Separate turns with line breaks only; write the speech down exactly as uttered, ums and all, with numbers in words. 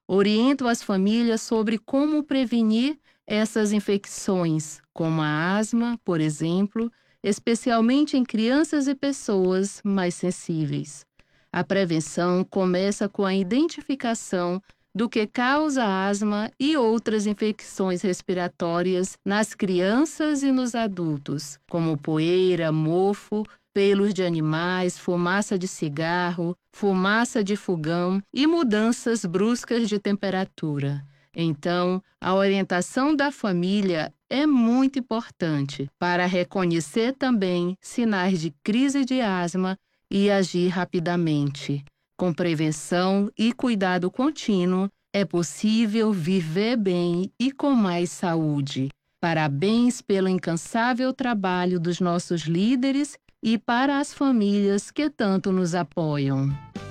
Oriento as famílias sobre como prevenir essas infecções, como a asma, por exemplo, especialmente em crianças e pessoas mais sensíveis. A prevenção começa com a identificação do que causa asma e outras infecções respiratórias nas crianças e nos adultos, como poeira, mofo, pelos de animais, fumaça de cigarro, fumaça de fogão e mudanças bruscas de temperatura. Então, a orientação da família é muito importante para reconhecer também sinais de crise de asma e agir rapidamente. Com prevenção e cuidado contínuo, é possível viver bem e com mais saúde. Parabéns pelo incansável trabalho dos nossos líderes e para as famílias que tanto nos apoiam.